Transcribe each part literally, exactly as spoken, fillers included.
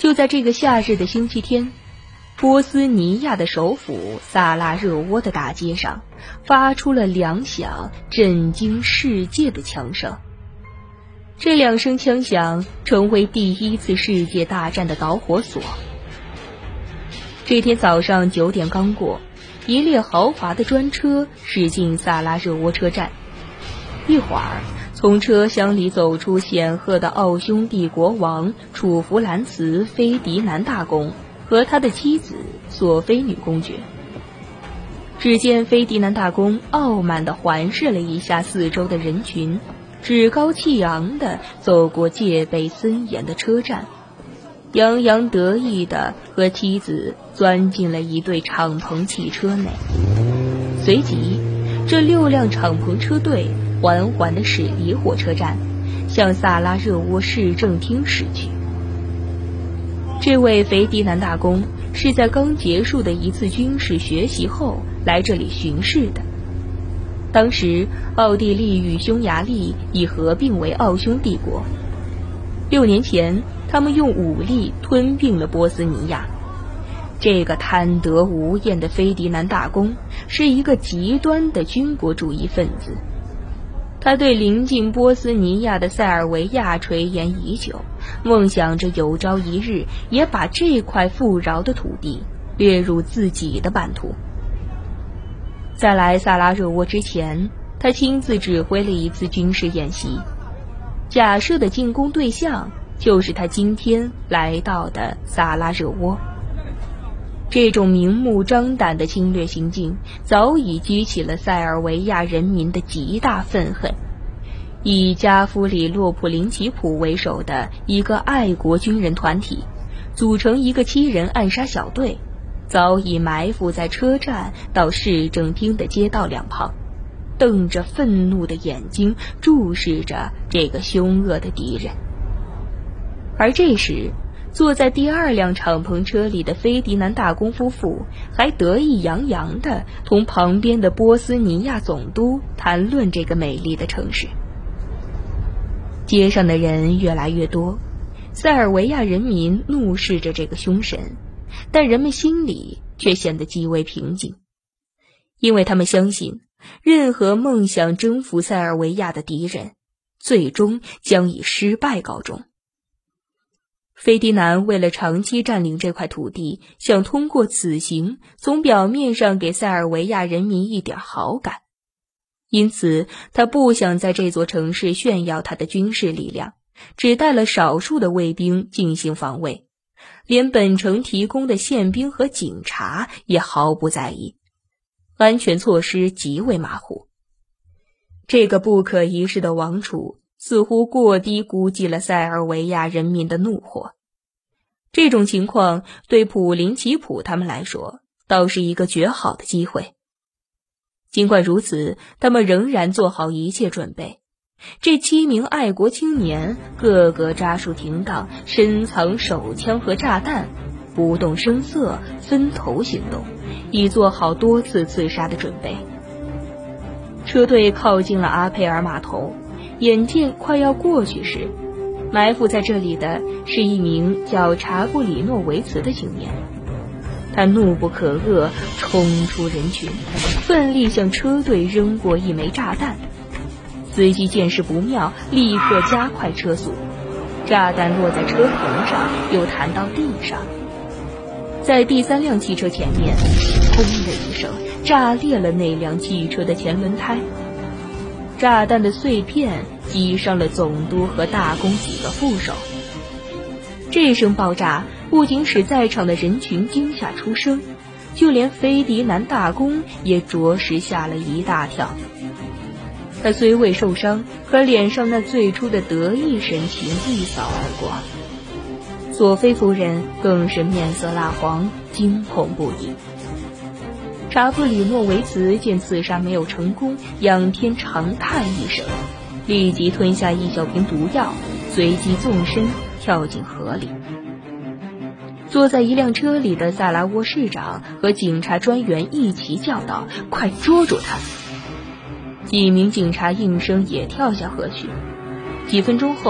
就在这个夏日的星期天，波斯尼亚的首府萨拉热窝的大街上发出了两响震惊世界的枪声。这两声枪响成为第一次世界大战的导火索。这天早上九点刚过，一列豪华的专车驶进萨拉热窝车站。一会儿，从车厢里走出显赫的奥匈帝国王楚弗兰茨·菲迪南大公和他的妻子索菲女公爵。只见菲迪南大公傲慢地环视了一下四周的人群，趾高气扬地走过戒备森严的车站，洋洋得意地和妻子钻进了一对敞篷汽车内。随即，这六辆敞篷车队缓缓地驶离火车站，向萨拉热窝市政厅驶去。这位菲迪南大公是在刚结束的一次军事学习后来这里巡视的。当时，奥地利与匈牙利已合并为奥匈帝国。六年前，他们用武力吞并了波斯尼亚。这个贪得无厌的菲迪南大公是一个极端的军国主义分子。他对临近波斯尼亚的塞尔维亚垂涎已久，梦想着有朝一日也把这块富饶的土地列入自己的版图。在来萨拉热窝之前，他亲自指挥了一次军事演习，假设的进攻对象就是他今天来到的萨拉热窝。这种明目张胆的侵略行径早已激起了塞尔维亚人民的极大愤恨。以加夫里洛普林奇普为首的一个爱国军人团体组成一个七人暗杀小队，早已埋伏在车站到市政厅的街道两旁，瞪着愤怒的眼睛注视着这个凶恶的敌人。而这时，坐在第二辆敞篷车里的菲迪南大公夫妇还得意洋洋地同旁边的波斯尼亚总督谈论这个美丽的城市。街上的人越来越多，塞尔维亚人民怒视着这个凶神，但人们心里却显得极为平静，因为他们相信任何梦想征服塞尔维亚的敌人最终将以失败告终。菲迪南为了长期占领这块土地，想通过此行从表面上给塞尔维亚人民一点好感，因此他不想在这座城市炫耀他的军事力量，只带了少数的卫兵进行防卫，连本城提供的宪兵和警察也毫不在意，安全措施极为马虎。这个不可一世的王储似乎过低估计了塞尔维亚人民的怒火。这种情况对普林奇普他们来说倒是一个绝好的机会。尽管如此，他们仍然做好一切准备。这七名爱国青年个个扎树停当，深藏手枪和炸弹，不动声色，分头行动，以做好多次刺杀的准备。车队靠近了阿佩尔码头，眼见快要过去时，埋伏在这里的是一名叫查布里诺维茨的青年。他怒不可遏，冲出人群，奋力向车队扔过一枚炸弹。司机见势不妙，立刻加快车速，炸弹落在车棚上，又弹到地上。在第三辆汽车前面，轰的一声，炸裂了那辆汽车的前轮胎。炸弹的碎片击伤了总督和大公几个副手。这声爆炸不仅使在场的人群惊吓出声，就连菲迪南大公也着实吓了一大跳。他虽未受伤，可脸上那最初的得意神情一扫而过。索菲夫人更是面色蜡黄，惊恐不已。查布里诺维茨见刺杀没有成功，仰天长叹一声，立即吞下一小瓶毒药，随即纵身跳进河里。坐在一辆车里的萨拉沃市长和警察专员一齐叫道：“快捉住他！”几名警察应声也跳下河去。几分钟后，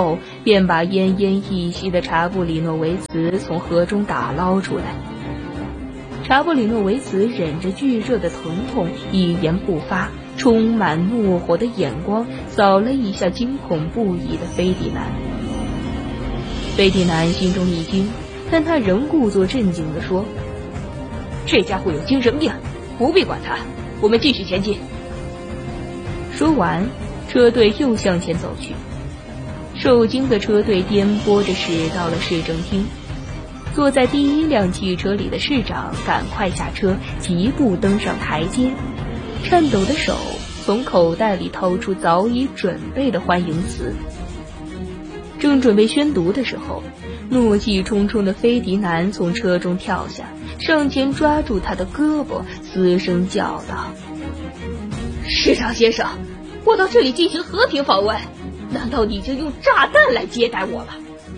便把奄奄一息的查布里诺维茨从河中打捞出来。查布里诺维茨忍着巨热的疼痛，一言不发，充满怒火的眼光扫了一下惊恐不已的菲迪南。菲迪南心中一惊，但他仍故作镇静地说：“这家伙有精神病，不必管他，我们继续前进。”说完，车队又向前走去。受惊的车队颠簸着驶到了市政厅。坐在第一辆汽车里的市长赶快下车，疾步登上台阶，颤抖的手从口袋里掏出早已准备的欢迎词。正准备宣读的时候，怒气冲冲的菲迪南从车中跳下，上前抓住他的胳膊，嘶声叫道：“市长先生，我到这里进行和平访问，难道你就用炸弹来接待我了？”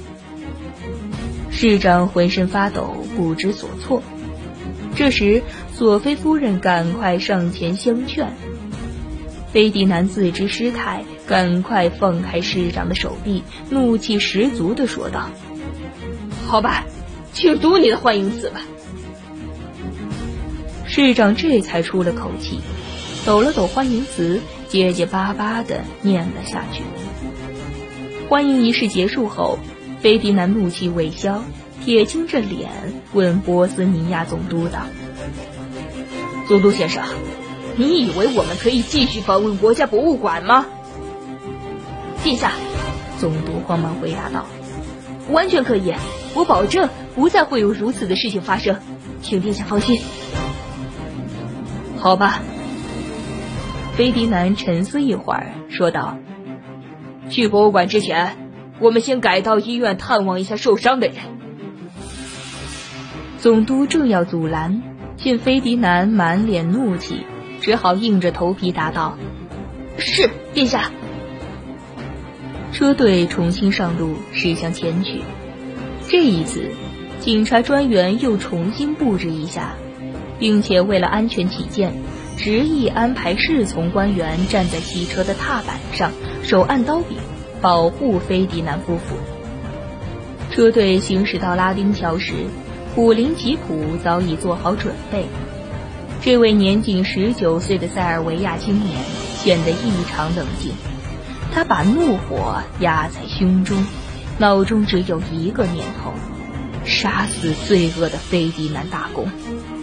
市长浑身发抖，不知所措。这时索菲夫人赶快上前相劝。菲迪南自知失态，赶快放开市长的手臂，怒气十足地说道：“好吧，请读你的欢迎词吧。”市长这才出了口气，抖了抖欢迎词，结结巴巴地念了下去。欢迎仪式结束后，菲迪南怒气未消，铁青着脸问波斯尼亚总督道：“总督先生，你以为我们可以继续访问国家博物馆吗？”“陛下，”总督慌忙回答道，“完全可以，我保证不再会有如此的事情发生，请陛下放心。”“好吧。”菲迪南沉思一会儿，说道：“去博物馆之前，我们先改到医院探望一下受伤的人。”总督正要阻拦，见菲迪南满脸怒气，只好硬着头皮答道：“是，陛下。”车队重新上路，驶向前去。这一次，警察专员又重新布置一下，并且为了安全起见，执意安排侍从官员站在汽车的踏板上，手按刀柄，保护菲迪南夫妇。车队行驶到拉丁桥时，普林吉普早已做好准备。这位年仅十九岁的塞尔维亚青年显得异常冷静，他把怒火压在胸中，脑中只有一个念头：杀死罪恶的菲迪南大公。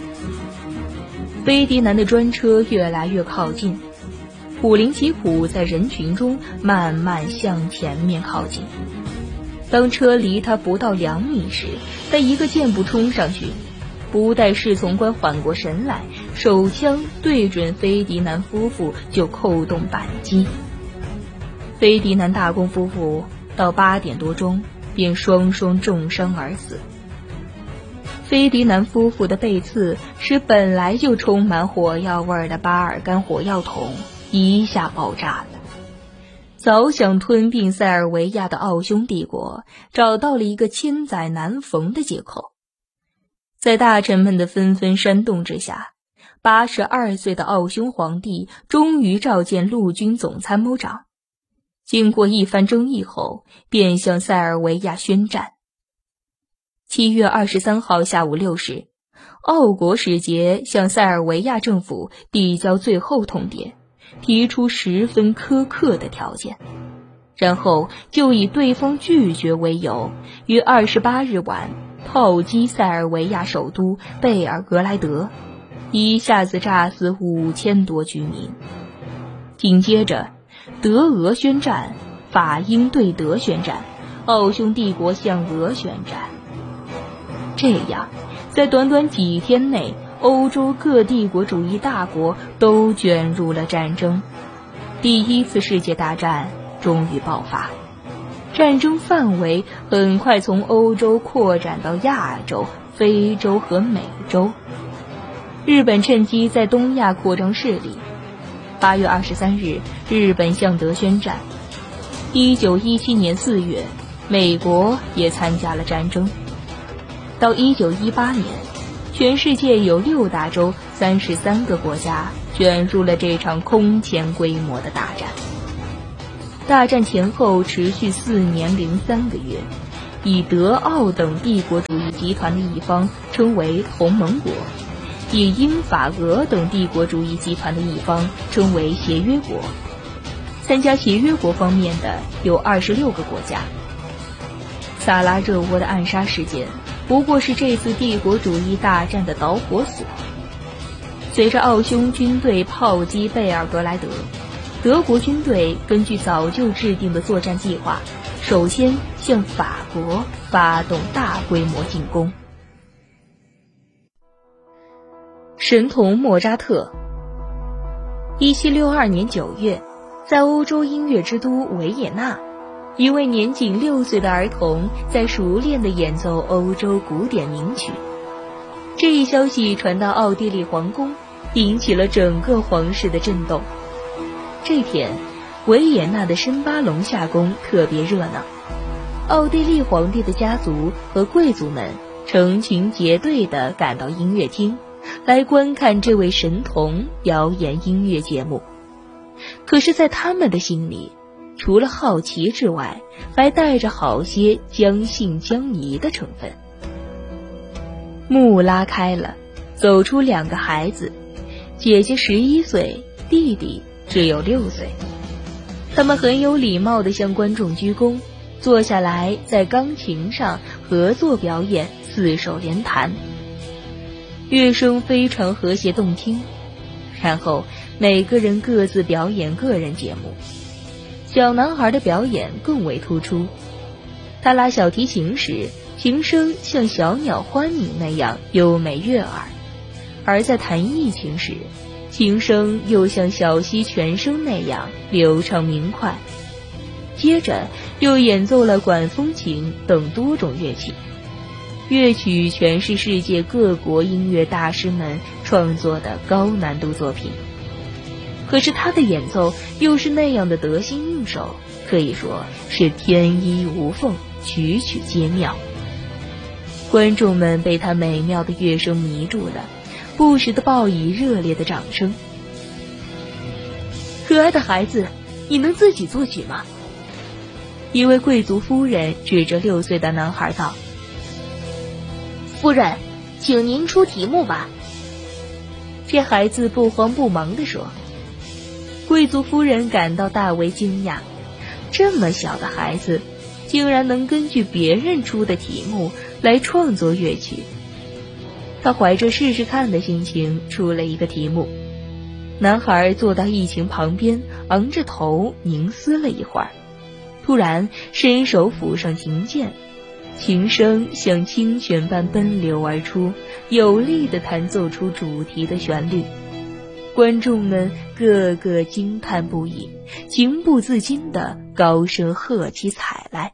菲迪南的专车越来越靠近，普林吉普在人群中慢慢向前面靠近。当车离他不到两米时，他一个箭步冲上去，不待侍从官缓过神来，手枪对准菲迪南夫妇就扣动扳机。菲迪南大公夫妇到八点多钟便双双重伤而死。菲迪南夫妇的被刺使本来就充满火药味的巴尔干火药桶一下爆炸了。早想吞并塞尔维亚的奥匈帝国找到了一个千载难逢的借口。在大臣们的纷纷煽动之下，八十二岁的奥匈皇帝终于召见陆军总参谋长，经过一番争议后，便向塞尔维亚宣战。七月二十三号下午六时，奥国使节向塞尔维亚政府递交最后通牒，提出十分苛刻的条件，然后就以对方拒绝为由，于二十八日晚炮击塞尔维亚首都贝尔格莱德，一下子炸死五千多居民。紧接着，德俄宣战，法英对德宣战，奥匈帝国向俄宣战。这样，在短短几天内，欧洲各帝国主义大国都卷入了战争。第一次世界大战终于爆发，战争范围很快从欧洲扩展到亚洲、非洲和美洲。日本趁机在东亚扩张势力。八月二十三日，日本向德宣战。一九一七年四月，美国也参加了战争。到一九一八年，全世界有六大洲、三十三个国家卷入了这场空前规模的大战。 大战前后持续四年零三个月，以德奥等帝国主义集团的一方称为同盟国，以英法俄等帝国主义集团的一方称为协约国。参加协约国方面的有二十六个国家。萨拉热窝的暗杀事件不过是这次帝国主义大战的导火索。随着奥匈军队炮击贝尔格莱德，德国军队根据早就制定的作战计划，首先向法国发动大规模进攻。神童莫扎特。一七六二年九月，在欧洲音乐之都维也纳，一位年仅六岁的儿童在熟练地演奏欧洲古典名曲。这一消息传到奥地利皇宫，引起了整个皇室的震动。这天，维也纳的申巴隆夏宫特别热闹，奥地利皇帝的家族和贵族们成群结队地赶到音乐厅，来观看这位神童表演音乐节目。可是在他们的心里，除了好奇之外，还带着好些将信将疑的成分。幕拉开了，走出两个孩子，姐姐十一岁，弟弟只有六岁。他们很有礼貌地向观众鞠躬，坐下来在钢琴上合作表演四手联弹，乐声非常和谐动听。然后每个人各自表演个人节目。小男孩的表演更为突出，他拉小提琴时，琴声像小鸟欢鸣那样优美悦耳，而在弹弋琴时，琴声又像小溪泉声那样流畅明快。接着又演奏了管风琴等多种乐器，乐曲全是世界各国音乐大师们创作的高难度作品。可是他的演奏又是那样的得心应手，可以说是天衣无缝，曲曲皆妙。观众们被他美妙的乐声迷住了，不时地报以热烈的掌声。可爱的孩子，你能自己作曲吗？一位贵族夫人指着六岁的男孩道：夫人，请您出题目吧。这孩子不慌不忙地说。贵族夫人感到大为惊讶，这么小的孩子竟然能根据别人出的题目来创作乐曲。她怀着试试看的心情出了一个题目。男孩坐到轶琴旁边，昂着头凝思了一会儿，突然伸手抚上琴键，琴声像清泉般奔流而出，有力地弹奏出主题的旋律。观众们个个惊叹不已，情不自禁地高声喝起彩来。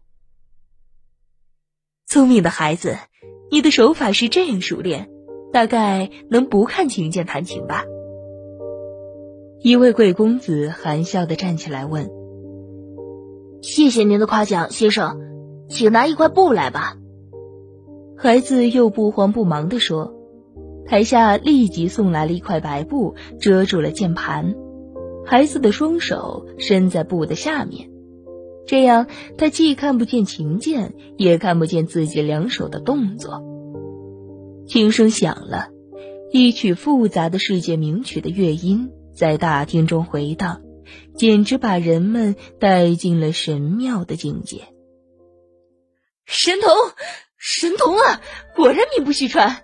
聪明的孩子，你的手法是这样熟练，大概能不看琴键弹琴吧？一位贵公子含笑地站起来问。谢谢您的夸奖，先生，请拿一块布来吧。孩子又不慌不忙地说。台下立即送来了一块白布，遮住了键盘。孩子的双手伸在布的下面，这样他既看不见琴键，也看不见自己两手的动作。琴声响了，一曲复杂的世界名曲的乐音在大厅中回荡，简直把人们带进了神妙的境界。神童，神童啊，果然名不虚传。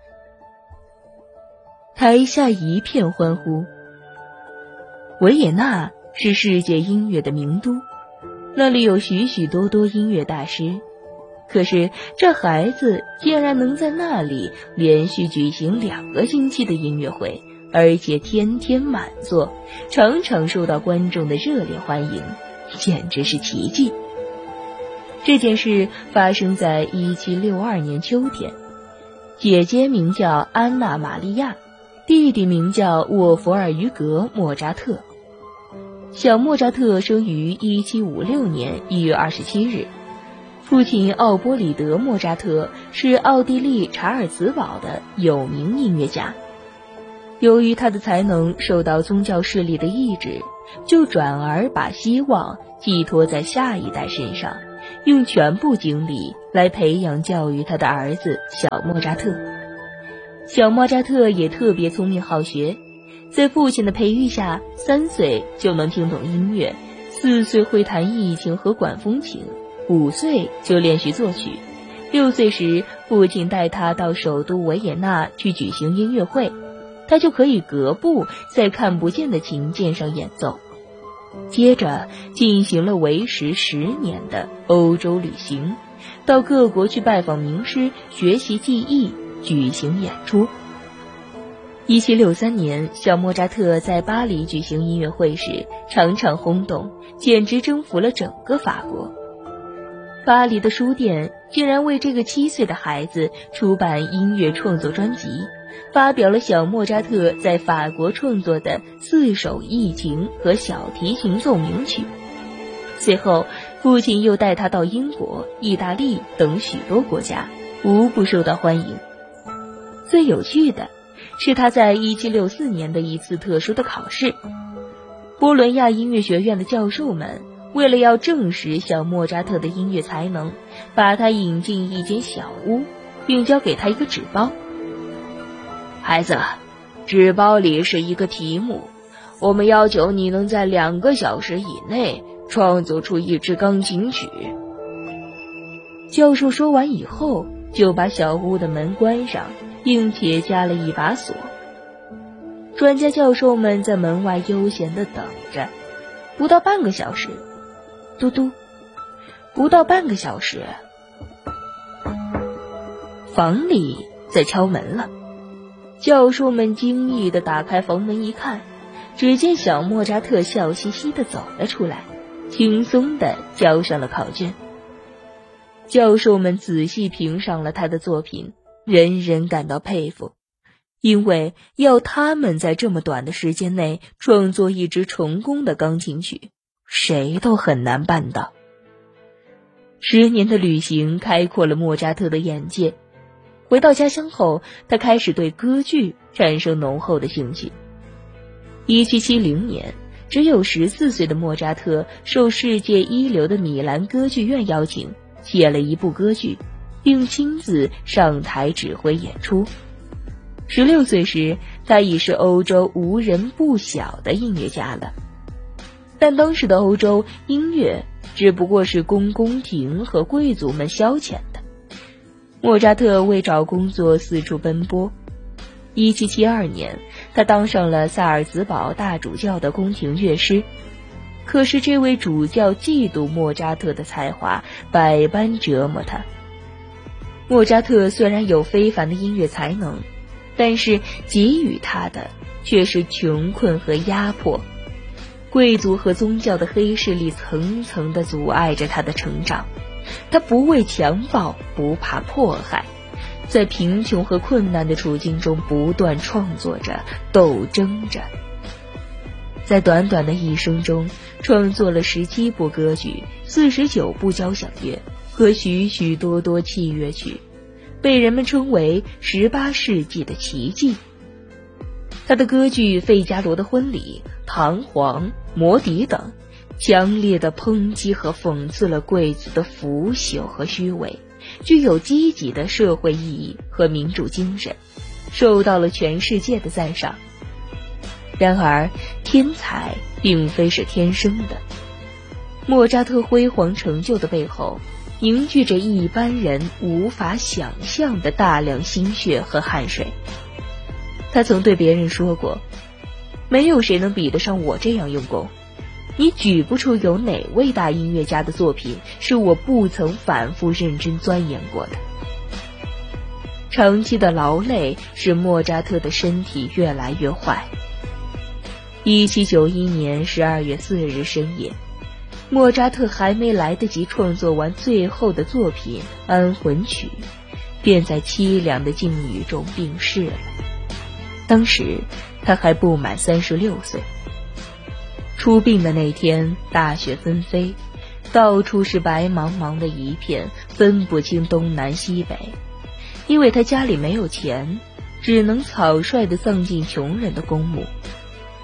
台下一片欢呼。维也纳是世界音乐的名都，那里有许许多多音乐大师。可是这孩子竟然能在那里连续举行两个星期的音乐会，而且天天满座，常常受到观众的热烈欢迎，简直是奇迹。这件事发生在一七六二年秋天，姐姐名叫安娜·玛利亚，弟弟名叫沃弗尔于格·莫扎特。小莫扎特生于一七五六年一月二十七日，父亲奥波里德·莫扎特是奥地利查尔茨堡的有名音乐家。由于他的才能受到宗教势力的抑制， 就转而把希望寄托在下一代身上，用全部精力来培养教育他的儿子小莫扎特。小莫扎特也特别聪明好学，在父亲的培育下，三岁就能听懂音乐，四岁会弹轶琴和管风琴，五岁就练习作曲，六岁时父亲带他到首都维也纳去举行音乐会，他就可以隔步在看不见的琴键上演奏。接着进行了为时十年的欧洲旅行，到各国去拜访名师，学习技艺，举行演出。一七六三年，小莫扎特在巴黎举行音乐会时，场场轰动，简直征服了整个法国。巴黎的书店竟然为这个七岁的孩子出版音乐创作专辑，发表了小莫扎特在法国创作的四首轶琴和小提琴奏鸣曲。随后，父亲又带他到英国、意大利等许多国家，无不受到欢迎。最有趣的是他在一七六四年的一次特殊的考试，波伦亚音乐学院的教授们为了要证实小莫扎特的音乐才能，把他引进一间小屋，并交给他一个纸包。孩子，纸包里是一个题目，我们要求你能在两个小时以内创作出一支钢琴曲。教授说完以后，就把小屋的门关上，并且加了一把锁。专家教授们在门外悠闲地等着，不到半个小时，嘟嘟，不到半个小时，房里在敲门了。教授们惊异地打开房门一看，只见小莫扎特笑嘻嘻地走了出来，轻松地交上了考卷。教授们仔细评上了他的作品，人人感到佩服，因为要他们在这么短的时间内创作一支成功的钢琴曲，谁都很难办到。十年的旅行开阔了莫扎特的眼界，回到家乡后，他开始对歌剧产生浓厚的兴趣。一七七零年，只有十四岁的莫扎特受世界一流的米兰歌剧院邀请，写了一部歌剧，并亲自上台指挥演出。十六岁时，他已是欧洲无人不晓的音乐家了。但当时的欧洲，音乐只不过是供宫廷和贵族们消遣的。莫扎特为找工作四处奔波。一七七二年，他当上了萨尔茨堡大主教的宫廷乐师。可是这位主教嫉妒莫扎特的才华，百般折磨他。莫扎特虽然有非凡的音乐才能，但是给予他的却是穷困和压迫。贵族和宗教的黑势力层层地阻碍着他的成长。他不畏强暴，不怕迫害，在贫穷和困难的处境中不断创作着，斗争着。在短短的一生中，创作了十七部歌剧、四十九部交响乐和许许多多器乐曲，被人们称为十八世纪的奇迹。他的歌剧《费加罗的婚礼》、《唐璜》、《魔笛》等，强烈的抨击和讽刺了贵族的腐朽和虚伪，具有积极的社会意义和民主精神，受到了全世界的赞赏。然而，天才并非是天生的。莫扎特辉煌成就的背后，凝聚着一般人无法想象的大量心血和汗水。他曾对别人说过，没有谁能比得上我这样用功，你举不出有哪位大音乐家的作品是我不曾反复认真钻研过的。长期的劳累使莫扎特的身体越来越坏。一七九一年十二月四日深夜，莫扎特还没来得及创作完最后的作品《安魂曲》，便在凄凉的境遇中病逝了。当时他还不满三十六岁。出殡的那天，大雪纷飞，到处是白茫茫的一片，分不清东南西北。因为他家里没有钱，只能草率地葬进穷人的公墓。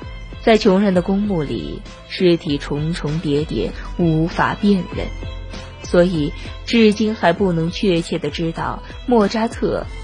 在穷人的公墓里，尸体重重叠叠，无法辨认，所以至今还不能确切地知道莫扎特